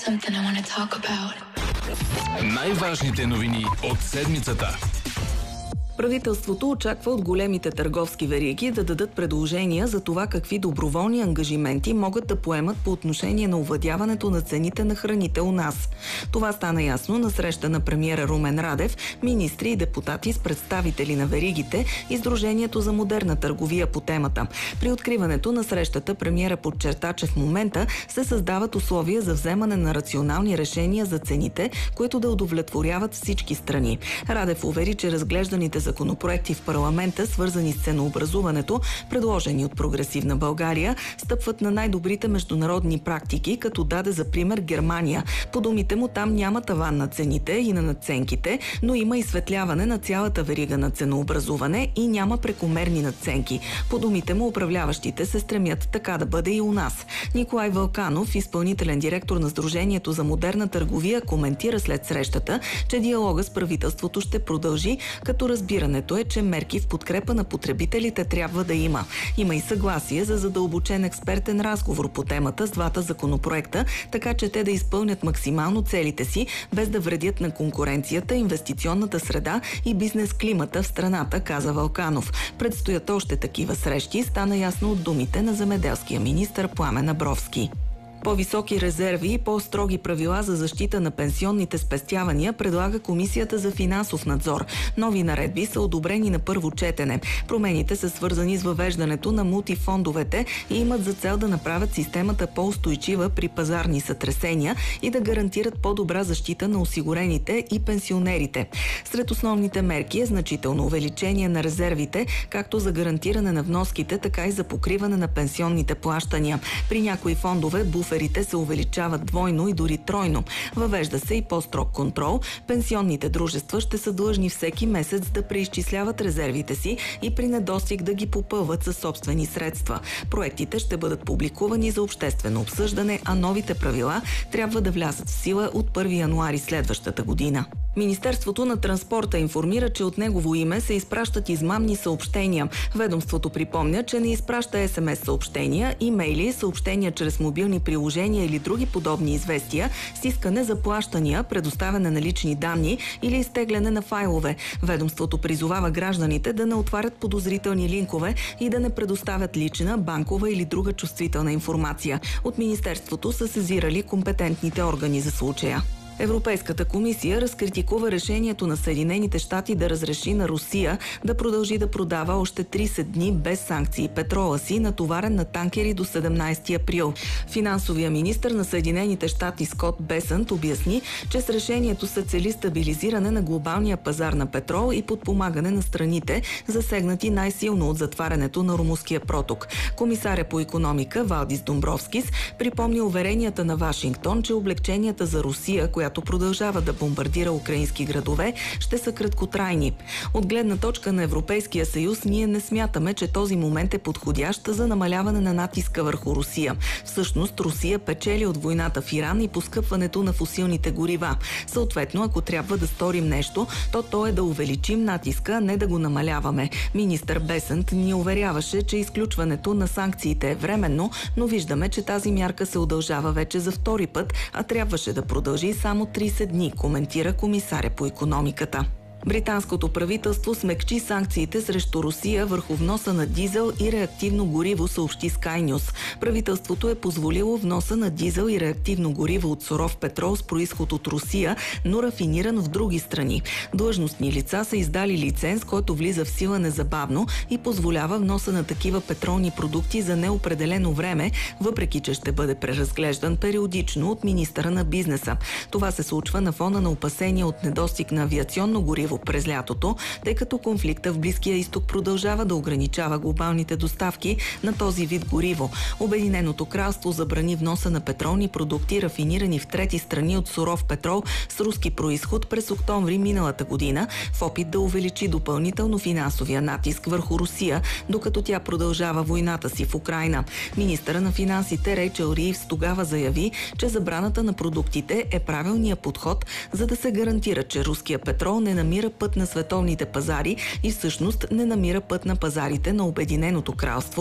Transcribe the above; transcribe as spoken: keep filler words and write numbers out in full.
something I want to talk about. Най-важните новини от седмицата. Правителството очаква от големите търговски вериги да дадат предложения за това какви доброволни ангажименти могат да поемат по отношение на овладяването на цените на храните у нас. Това стана ясно на среща на премиера Румен Радев, министри и депутати с представители на веригите и Сдружението за модерна търговия по темата. При откриването на срещата премиера подчерта, че в момента се създават условия за вземане на рационални решения за цените, които да удовлетворяват всички страни. Радев увери, че разглежданите законопроекти в парламента, свързани с ценообразуването, предложени от Прогресивна България, стъпват на най-добрите международни практики, като даде за пример Германия. По думите му, там няма таван на цените и на надценките, но има изсветляване на цялата верига на ценообразуване и няма прекомерни надценки. По думите му, управляващите се стремят така да бъде и у нас. Николай Вълканов, изпълнителен директор на Сдружението за модерна търговия, коментира след срещата, че диалога с правителството ще продължи, като разбирането е, че мерки в подкрепа на потребителите трябва да има. Има и съгласие за задълбочен експертен разговор по темата с двата законопроекта, така че те да изпълнят максимално целите си, без да вредят на конкуренцията, инвестиционната среда и бизнес климата в страната, каза Вълканов. Предстоят още такива срещи, стана ясно от думите на земеделския министър Пламен Абровски. По-високи резерви и по-строги правила за защита на пенсионните спестявания предлага Комисията за финансов надзор. Нови наредби са одобрени на първо четене. Промените са свързани с въвеждането на мултифондовете и имат за цел да направят системата по-устойчива при пазарни сътресения и да гарантират по-добра защита на осигурените и пенсионерите. Сред основните мерки е значително увеличение на резервите, както за гарантиране на вноските, така и за покриване на пенсионните плащания. При някои фондове буферите се увеличават двойно и дори тройно. Въвежда се и по-строг контрол. Пенсионните дружества ще са длъжни всеки месец да преизчисляват резервите си и при недостиг да ги попълват със собствени средства. Проектите ще бъдат публикувани за обществено обсъждане, а новите правила трябва да влязат в сила от първи януари следващата година. Министерството на транспорта информира, че от негово име се изпращат измамни съобщения. Ведомството припомня, че не изпраща ес ем ес съобщения, имейли, съобщения чрез мобилни приложения или други подобни известия с искане за плащания, предоставяне на лични данни или изтегляне на файлове. Ведомството призовава гражданите да не отварят подозрителни линкове и да не предоставят лична, банкова или друга чувствителна информация. От Министерството са сезирали компетентните органи за случая. Европейската комисия разкритикува решението на Съединените щати да разреши на Русия да продължи да продава още трийсет дни без санкции петрола си, натоварен на танкери до седемнайсети април. Финансовия министър на Съединените щати Скот Бесънт обясни, че с решението се цели стабилизиране на глобалния пазар на петрол и подпомагане на страните, засегнати най-силно от затварянето на Ормузския проток. Комисаря по икономика Валдис Домбровскис припомни уверенията на Вашингтон, че облегченията за Русия, която продължава да бомбардира украински градове, ще са краткотрайни. От гледна точка на Европейския съюз, ние не смятаме, че този момент е подходящ за намаляване на натиска върху Русия. Всъщност, Русия печели от войната в Иран и поскъпването на фосилните горива. Съответно, ако трябва да сторим нещо, то то е да увеличим натиска, а не да го намаляваме. Министър Бесънт ни уверяваше, че изключването на санкциите е временно, но виждаме, че тази мярка се удължава вече за втори път, а трябваше да продължи само трийсет дни, коментира комисаря по икономиката. Британското правителство смекчи санкциите срещу Русия върху вноса на дизел и реактивно гориво, съобщи Sky News. Правителството е позволило вноса на дизел и реактивно гориво от суров петрол с произход от Русия, но рафиниран в други страни. Длъжностни лица са издали лиценз, който влиза в сила незабавно и позволява вноса на такива петролни продукти за неопределено време, въпреки че ще бъде преразглеждан периодично от министъра на бизнеса. Това се случва на фона на опасения от недостиг на авиационно гориво през лятото, тъй като конфликта в Близкия изток продължава да ограничава глобалните доставки на този вид гориво. Обединеното кралство забрани вноса на петролни продукти, рафинирани в трети страни от суров петрол с руски происход през октомври миналата година, в опит да увеличи допълнително финансовия натиск върху Русия, докато тя продължава войната си в Украйна. Министъра на финансите Рейчел Ривз тогава заяви, че забраната на продуктите е правилният подход, за да се гарантира, че руския петрол не намира път на световните пазари и всъщност не намира път на пазарите на Обединеното кралство,